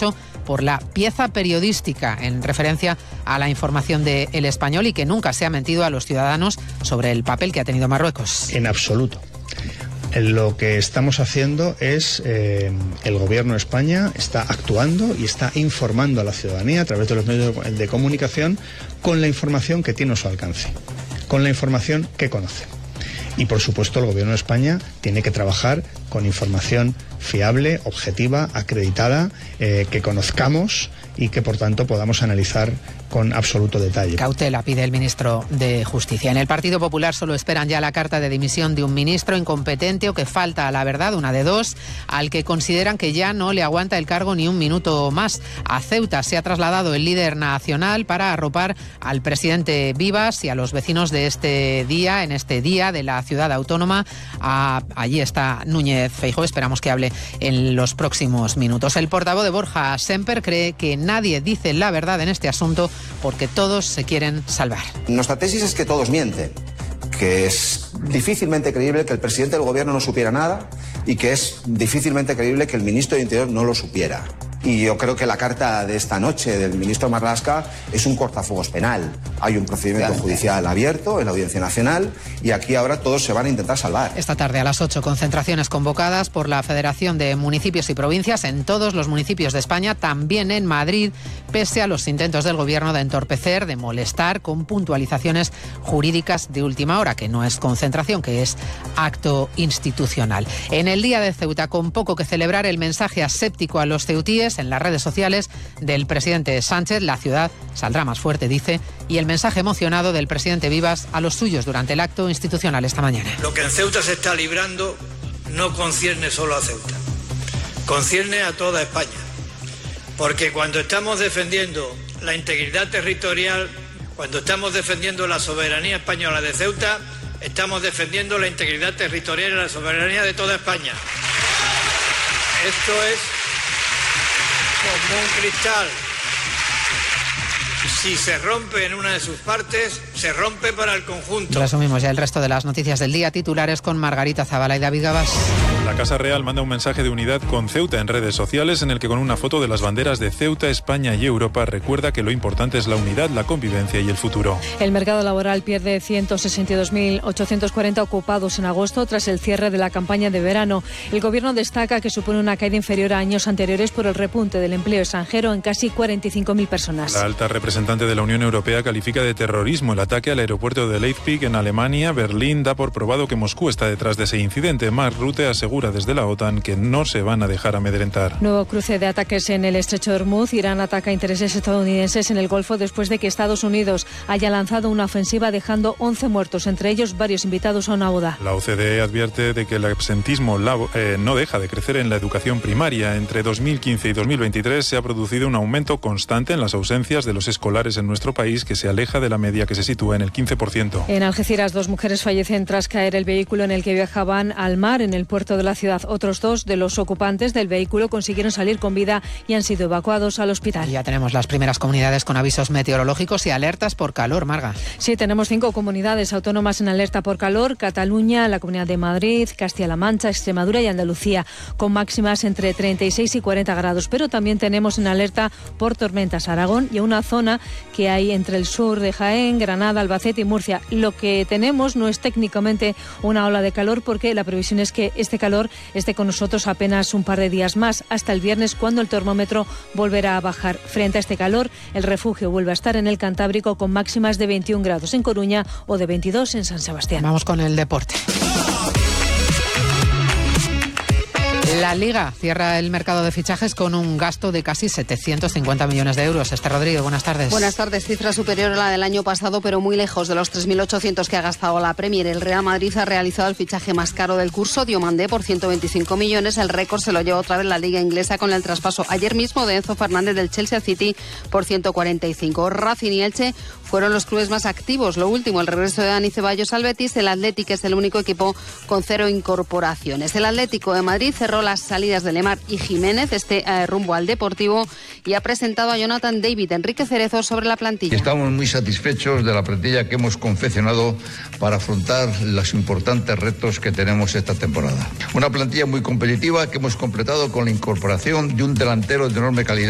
dicho, por la pieza periodística, en referencia a la información de El Español, y que nunca se ha mentido a los ciudadanos sobre el papel que ha tenido Marruecos. En absoluto. Lo que estamos haciendo es, el Gobierno de España está actuando y está informando a la ciudadanía a través de los medios de comunicación con la información que tiene a su alcance, con la información que conoce. Y por supuesto el Gobierno de España tiene que trabajar con información fiable, objetiva, acreditada, que conozcamos y que por tanto podamos analizar con absoluto detalle. Cautela pide el ministro de Justicia. En el Partido Popular solo esperan ya la carta de dimisión de un ministro incompetente o que falta a la verdad, una de dos, al que consideran que ya no le aguanta el cargo ni un minuto más. A Ceuta se ha trasladado el líder nacional para arropar al presidente Vivas y a los vecinos de este día, en este día de la ciudad autónoma. Allí está Núñez Feijóo, esperamos que hable en los próximos minutos. El portavoz de Borja Semper cree que nadie dice la verdad en este asunto porque todos se quieren salvar. Nuestra tesis es que todos mienten, que es difícilmente creíble que el presidente del gobierno no supiera nada y que es difícilmente creíble que el ministro de Interior no lo supiera. Y yo creo que la carta de esta noche del ministro Marlaska es un cortafuegos penal. Hay un procedimiento judicial abierto en la Audiencia Nacional y aquí ahora todos se van a intentar salvar. Esta tarde a las 8, concentraciones convocadas por la Federación de Municipios y Provincias en todos los municipios de España, también en Madrid, pese a los intentos del Gobierno de entorpecer, de molestar con puntualizaciones jurídicas de última hora, que no es concentración, que es acto institucional. En el Día de Ceuta, con poco que celebrar, el mensaje aséptico a los ceutíes en las redes sociales del presidente Sánchez: la ciudad saldrá más fuerte, dice, y el mensaje emocionado del presidente Vivas a los suyos durante el acto institucional esta mañana. Lo que en Ceuta se está librando no concierne solo a Ceuta, concierne a toda España, porque cuando estamos defendiendo la integridad territorial, cuando estamos defendiendo la soberanía española de Ceuta, estamos defendiendo la integridad territorial y la soberanía de toda España. Esto es como un cristal. Si se rompe en una de sus partes, se rompe para el conjunto. Resumimos ya el resto de las noticias del día. Titulares con Margarita Zavala y David Gabás. La Casa Real manda un mensaje de unidad con Ceuta en redes sociales, en el que con una foto de las banderas de Ceuta, España y Europa recuerda que lo importante es la unidad, la convivencia y el futuro. El mercado laboral pierde 162.840 ocupados en agosto tras el cierre de la campaña de verano. El Gobierno destaca que supone una caída inferior a años anteriores por el repunte del empleo extranjero en casi 45.000 personas. La alta representante de la Unión Europea califica de terrorismo el ataque al aeropuerto de Leipzig en Alemania. Berlín da por probado que Moscú está detrás de ese incidente. Mark Rutte asegura desde la OTAN que no se van a dejar amedrentar. Nuevo cruce de ataques en el estrecho de Hormuz. Irán ataca intereses estadounidenses en el Golfo después de que Estados Unidos haya lanzado una ofensiva dejando 11 muertos, entre ellos varios invitados a una boda. La OCDE advierte de que el absentismo no deja de crecer en la educación primaria. Entre 2015 y 2023 se ha producido un aumento constante en las ausencias de los escolares en nuestro país, que se aleja de la media, que se sitúa en el 15%. En Algeciras, 2 mujeres fallecen tras caer el vehículo en el que viajaban al mar en el puerto de la ciudad. Otros 2 de los ocupantes del vehículo consiguieron salir con vida y han sido evacuados al hospital. Ya tenemos las primeras comunidades con avisos meteorológicos y alertas por calor, Marga. Sí, tenemos 5 comunidades autónomas en alerta por calor: Cataluña, la Comunidad de Madrid, Castilla-La Mancha, Extremadura y Andalucía, con máximas entre 36 y 40 grados. Pero también tenemos en alerta por tormentas Aragón y una zona que hay entre el sur de Jaén, Granada, Albacete y Murcia. Lo que tenemos no es técnicamente una ola de calor, porque la previsión es que este calor esté con nosotros apenas un par de días más, hasta el viernes, cuando el termómetro volverá a bajar. Frente a este calor, el refugio vuelve a estar en el Cantábrico, con máximas de 21 grados en Coruña o de 22 en San Sebastián. Vamos con el deporte. La Liga cierra el mercado de fichajes con un gasto de casi 750 millones de euros. Esther Rodríguez, buenas tardes. Buenas tardes. Cifra superior a la del año pasado, pero muy lejos de los 3.800 que ha gastado la Premier. El Real Madrid ha realizado el fichaje más caro del curso, Diomandé, por 125 millones. El récord se lo lleva otra vez la Liga inglesa con el traspaso ayer mismo de Enzo Fernández del Chelsea City por 145. Racing y Elche fueron los clubes más activos. Lo último, el regreso de Dani Ceballos al Betis. El Athletic es el único equipo con 0 incorporaciones. El Atlético de Madrid cerró las salidas de Lemar y Jiménez, rumbo al Deportivo, y ha presentado a Jonathan David. Enrique Cerezo sobre la plantilla. Estamos muy satisfechos de la plantilla que hemos confeccionado para afrontar los importantes retos que tenemos esta temporada. Una plantilla muy competitiva que hemos completado con la incorporación de un delantero de enorme calidad